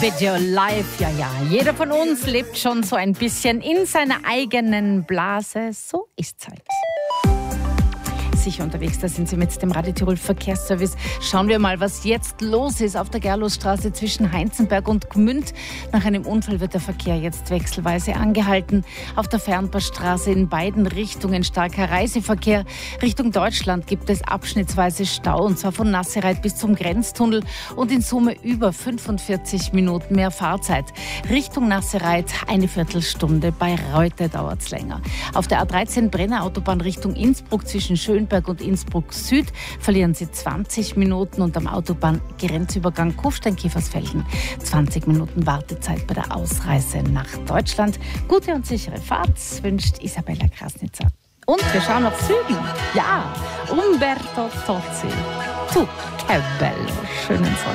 Video live, ja. Jeder von uns lebt schon so ein bisschen in seiner eigenen Blase. So ist's halt. Sicher unterwegs, da sind Sie mit dem Radio Tirol Verkehrsservice. Schauen wir mal, was jetzt los ist auf der Gerlosstraße zwischen Heinzenberg und Gmünd. Nach einem Unfall wird der Verkehr jetzt wechselweise angehalten. Auf der Fernpassstraße in beiden Richtungen starker Reiseverkehr. Richtung Deutschland gibt es abschnittsweise Stau, und zwar von Nassereit bis zum Grenztunnel und in Summe über 45 Minuten mehr Fahrzeit. Richtung Nassereit eine Viertelstunde, bei Reute dauert es länger. Auf der A13 Brenner Autobahn Richtung Innsbruck zwischen Schönberg und Innsbruck Süd verlieren Sie 20 Minuten und am Autobahngrenzübergang Kufstein-Kiefersfelden 20 Minuten Wartezeit bei der Ausreise nach Deutschland. Gute und sichere Fahrt wünscht Isabella Krasnitzer. Und wir schauen nach Süden. Ja, Umberto Tozzi. Tu, che bello. Schönen Sonntag.